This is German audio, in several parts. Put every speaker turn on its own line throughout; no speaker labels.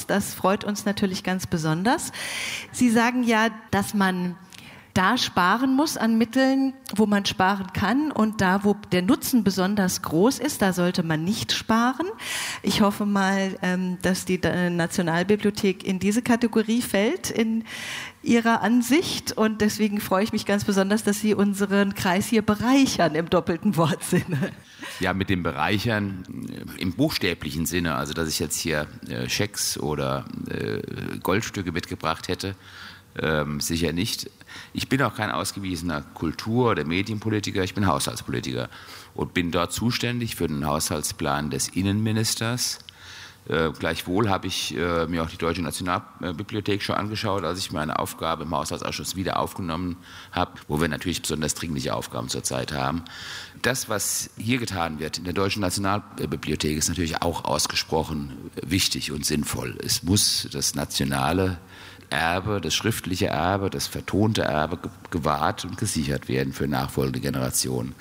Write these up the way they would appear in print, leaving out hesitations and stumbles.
Das freut uns natürlich ganz besonders. Sie sagen ja, dass man da sparen muss an Mitteln, wo man sparen kann, und da, wo der Nutzen besonders groß ist, da sollte man nicht sparen. Ich hoffe mal, dass die Nationalbibliothek in diese Kategorie fällt in Ihrer Ansicht, und deswegen freue ich mich ganz besonders, dass Sie unseren Kreis hier bereichern im doppelten Wortsinne.
Ja, mit dem Bereichern im buchstäblichen Sinne, also dass ich jetzt hier Schecks oder Goldstücke mitgebracht hätte, sicher nicht. Ich bin auch kein ausgewiesener Kultur- oder Medienpolitiker, ich bin Haushaltspolitiker und bin dort zuständig für den Haushaltsplan des Innenministers. Gleichwohl habe ich mir auch die Deutsche Nationalbibliothek schon angeschaut, als ich meine Aufgabe im Haushaltsausschuss wieder aufgenommen habe, wo wir natürlich besonders dringliche Aufgaben zurzeit haben. Das, was hier getan wird in der Deutschen Nationalbibliothek, ist natürlich auch ausgesprochen wichtig und sinnvoll. Es muss das nationale Erbe, das schriftliche Erbe, das vertonte Erbe gewahrt und gesichert werden für nachfolgende Generationen.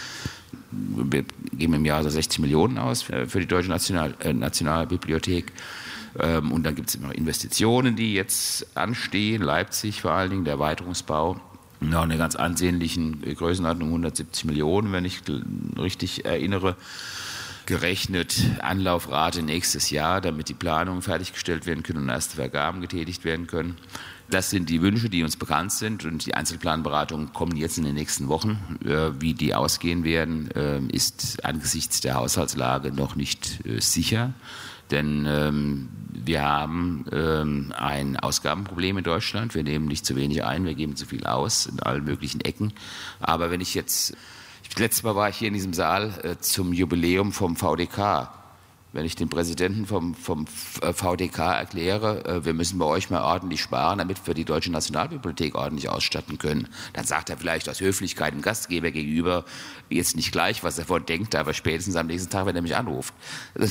Wir geben im Jahr so 60 Millionen aus für die Deutsche Nationalbibliothek. Und dann gibt es immer Investitionen, die jetzt anstehen. Leipzig vor allen Dingen, der Erweiterungsbau. Noch eine ganz ansehnlichen Größenordnung, 170 Millionen, wenn ich richtig erinnere. Gerechnet Anlaufrate nächstes Jahr, damit die Planungen fertiggestellt werden können und erste Vergaben getätigt werden können. Das sind die Wünsche, die uns bekannt sind, und die Einzelplanberatungen kommen jetzt in den nächsten Wochen. Wie die ausgehen werden, ist angesichts der Haushaltslage noch nicht sicher, denn wir haben ein Ausgabenproblem in Deutschland. Wir nehmen nicht zu wenig ein, wir geben zu viel aus in allen möglichen Ecken. Aber wenn ich jetzt letztes Mal war ich hier in diesem Saal zum Jubiläum vom VDK. Wenn ich dem Präsidenten vom VDK erkläre, wir müssen bei euch mal ordentlich sparen, damit wir die Deutsche Nationalbibliothek ordentlich ausstatten können, dann sagt er vielleicht aus Höflichkeit dem Gastgeber gegenüber jetzt nicht gleich, was er davon denkt, aber spätestens am nächsten Tag, wenn er mich anruft. Das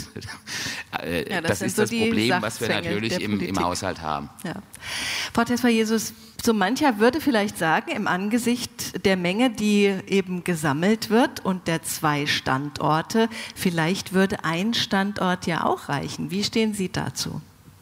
ist das Problem, was wir natürlich im Haushalt haben.
Ja. Frau Tesfaye-Jesus, so mancher würde vielleicht sagen, im Angesicht der Menge, die eben gesammelt wird und der 2 Standorte, vielleicht würde ein Standort ja auch reichen. Wie stehen Sie dazu?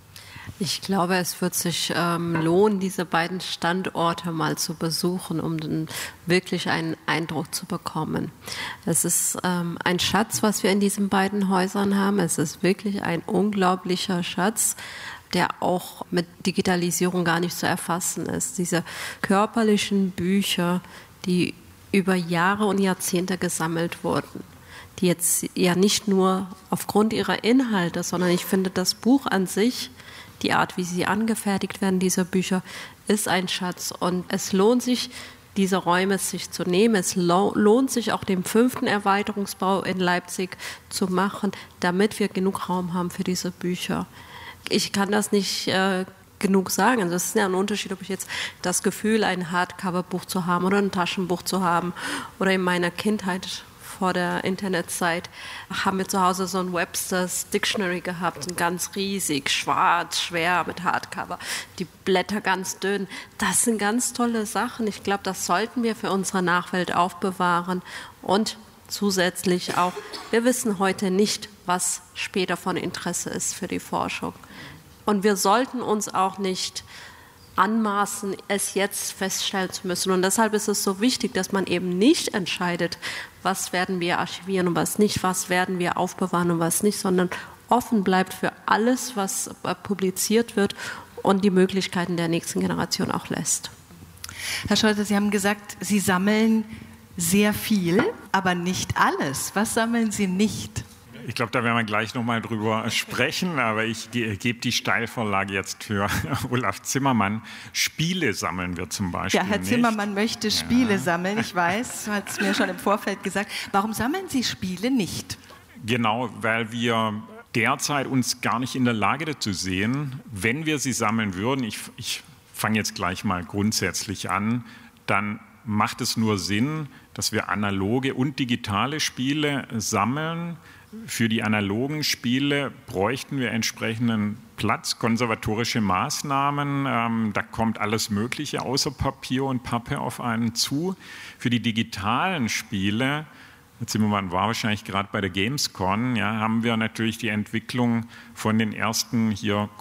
Ich glaube, es wird sich lohnen, diese beiden Standorte mal zu besuchen, um dann wirklich einen Eindruck zu bekommen. Es ist ein Schatz, was wir in diesen beiden Häusern haben. Es ist wirklich ein unglaublicher Schatz, der auch mit Digitalisierung gar nicht zu erfassen ist. Diese körperlichen Bücher, die über Jahre und Jahrzehnte gesammelt wurden, die jetzt ja nicht nur aufgrund ihrer Inhalte, sondern ich finde, das Buch an sich, die Art, wie sie angefertigt werden, diese Bücher, ist ein Schatz. Und es lohnt sich, diese Räume sich zu nehmen. Es lohnt sich auch, den 5. Erweiterungsbau in Leipzig zu machen, damit wir genug Raum haben für diese Bücher. Ich kann das nicht genug sagen. Also es ist ja ein Unterschied, ob ich jetzt das Gefühl, ein Hardcover-Buch zu haben oder ein Taschenbuch zu haben. Oder in meiner Kindheit vor der Internetzeit haben wir zu Hause so ein Webster's Dictionary gehabt, ein ganz riesig, schwarz, schwer mit Hardcover, die Blätter ganz dünn. Das sind ganz tolle Sachen. Ich glaube, das sollten wir für unsere Nachwelt aufbewahren. Und zusätzlich auch, wir wissen heute nicht, was später von Interesse ist für die Forschung. Und wir sollten uns auch nicht anmaßen, es jetzt feststellen zu müssen. Und deshalb ist es so wichtig, dass man eben nicht entscheidet, was werden wir archivieren und was nicht, was werden wir aufbewahren und was nicht, sondern offen bleibt für alles, was publiziert wird und die Möglichkeiten der nächsten Generation auch lässt.
Herr Scholze, Sie haben gesagt, Sie sammeln sehr viel, aber nicht alles. Was sammeln Sie nicht?
Ich glaube, da werden wir gleich nochmal drüber sprechen, aber ich gebe die Steilvorlage jetzt für Olaf Zimmermann. Spiele sammeln wir zum Beispiel
nicht. Ja, Herr
nicht.
Zimmermann möchte Spiele sammeln, ich weiß, hat es mir schon im Vorfeld gesagt. Warum sammeln Sie Spiele nicht?
Genau, weil wir derzeit uns gar nicht in der Lage dazu sehen, wenn wir sie sammeln würden, ich fange jetzt gleich mal grundsätzlich an, dann macht es nur Sinn, dass wir analoge und digitale Spiele sammeln. Für die analogen Spiele bräuchten wir entsprechenden Platz, konservatorische Maßnahmen. Da kommt alles Mögliche außer Papier und Pappe auf einen zu. Für die digitalen Spiele, Herr Zimmermann war wahrscheinlich gerade bei der Gamescom, ja, haben wir natürlich die Entwicklung von den ersten hier